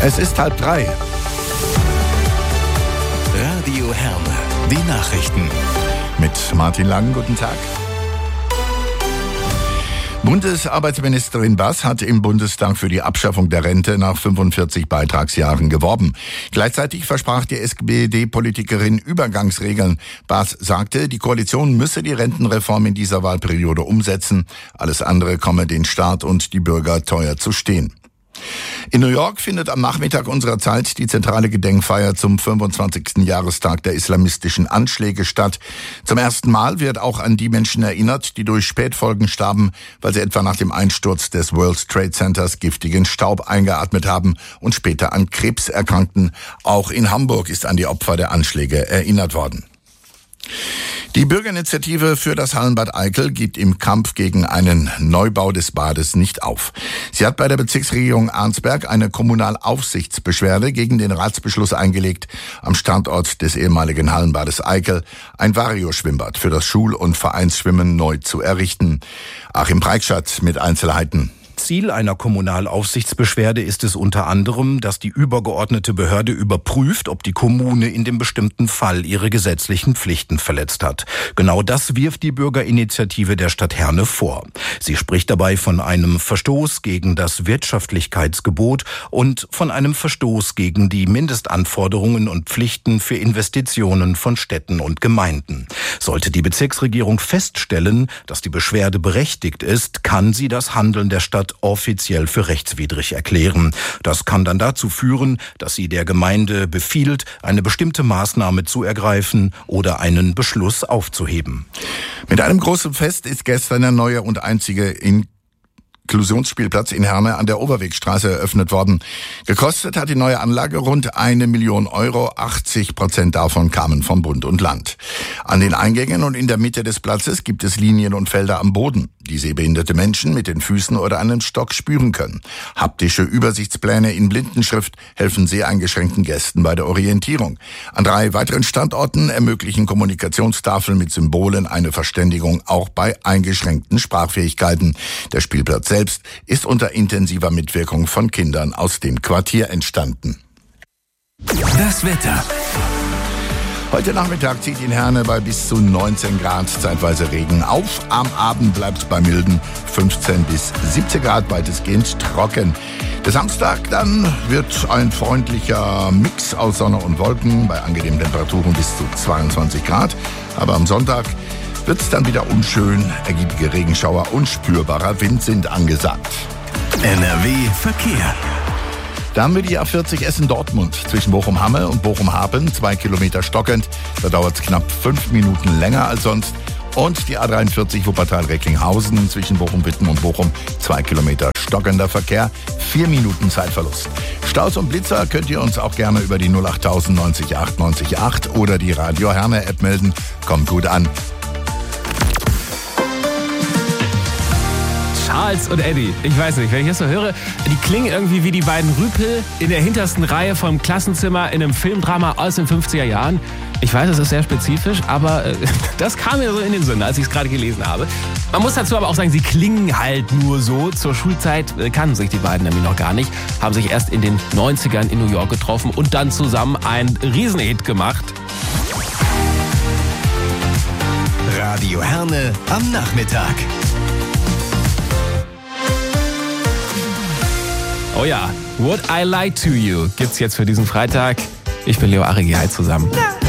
Es ist 2:30. Radio Herne, die Nachrichten. Mit Martin Lang, guten Tag. Bundesarbeitsministerin Bass hat im Bundestag für die Abschaffung der Rente nach 45 Beitragsjahren geworben. Gleichzeitig versprach die SPD-Politikerin Übergangsregeln. Bass sagte, die Koalition müsse die Rentenreform in dieser Wahlperiode umsetzen. Alles andere komme den Staat und die Bürger teuer zu stehen. In New York findet am Nachmittag unserer Zeit die zentrale Gedenkfeier zum 25. Jahrestag der islamistischen Anschläge statt. Zum ersten Mal wird auch an die Menschen erinnert, die durch Spätfolgen starben, weil sie etwa nach dem Einsturz des World Trade Centers giftigen Staub eingeatmet haben und später an Krebs erkrankten. Auch in Hamburg ist an die Opfer der Anschläge erinnert worden. Die Bürgerinitiative für das Hallenbad Eickel gibt im Kampf gegen einen Neubau des Bades nicht auf. Sie hat bei der Bezirksregierung Arnsberg eine Kommunalaufsichtsbeschwerde gegen den Ratsbeschluss eingelegt, am Standort des ehemaligen Hallenbades Eickel ein Vario-Schwimmbad für das Schul- und Vereinsschwimmen neu zu errichten. Achim Preikschat mit Einzelheiten. Ziel einer Kommunalaufsichtsbeschwerde ist es unter anderem, dass die übergeordnete Behörde überprüft, ob die Kommune in dem bestimmten Fall ihre gesetzlichen Pflichten verletzt hat. Genau das wirft die Bürgerinitiative der Stadt Herne vor. Sie spricht dabei von einem Verstoß gegen das Wirtschaftlichkeitsgebot und von einem Verstoß gegen die Mindestanforderungen und Pflichten für Investitionen von Städten und Gemeinden. Sollte die Bezirksregierung feststellen, dass die Beschwerde berechtigt ist, kann sie das Handeln der Stadt offiziell für rechtswidrig erklären. Das kann dann dazu führen, dass sie der Gemeinde befiehlt, eine bestimmte Maßnahme zu ergreifen oder einen Beschluss aufzuheben. Mit einem großen Fest ist gestern der neue und einzige Inklusionsspielplatz in Herne an der Oberwegstraße eröffnet worden. Gekostet hat die neue Anlage rund 1 Million Euro. 80% davon kamen vom Bund und Land. An den Eingängen und in der Mitte des Platzes gibt es Linien und Felder am Boden, die sehbehinderte Menschen mit den Füßen oder einem Stock spüren können. Haptische Übersichtspläne in Blindenschrift helfen seheingeschränkten Gästen bei der Orientierung. An 3 weiteren Standorten ermöglichen Kommunikationstafeln mit Symbolen eine Verständigung auch bei eingeschränkten Sprachfähigkeiten. Der Spielplatz selbst ist unter intensiver Mitwirkung von Kindern aus dem Quartier entstanden. Das Wetter. Heute Nachmittag zieht in Herne bei bis zu 19 Grad zeitweise Regen auf. Am Abend bleibt es bei milden 15 bis 17 Grad, weitestgehend trocken. Der Samstag dann wird ein freundlicher Mix aus Sonne und Wolken bei angenehmen Temperaturen bis zu 22 Grad. Aber am Sonntag wird es dann wieder unschön. Ergiebige Regenschauer und spürbarer Wind sind angesagt. NRW Verkehr. Da haben wir die A40 Essen-Dortmund zwischen Bochum-Hamme und Bochum-Hapen, 2 Kilometer stockend. Da dauert es knapp 5 Minuten länger als sonst. Und die A43 Wuppertal-Recklinghausen zwischen Bochum-Witten und Bochum, 2 Kilometer stockender Verkehr, 4 Minuten Zeitverlust. Staus und Blitzer könnt ihr uns auch gerne über die 08000 90 8 90 8 oder die Radio Herne App melden. Kommt gut an. Charles und Eddie, ich weiß nicht, wenn ich das so höre, die klingen irgendwie wie die beiden Rüpel in der hintersten Reihe vom Klassenzimmer in einem Filmdrama aus den 50er Jahren. Ich weiß, es ist sehr spezifisch, aber das kam mir so in den Sinn, als ich es gerade gelesen habe. Man muss dazu aber auch sagen, sie klingen halt nur so. Zur Schulzeit kannten sich die beiden nämlich noch gar nicht, haben sich erst in den 90ern in New York getroffen und dann zusammen einen Riesenhit gemacht. Radio Herne am Nachmittag. Oh ja, Would I Lie to You gibt's jetzt für diesen Freitag. Ich bin Leo Arrigi, zusammen.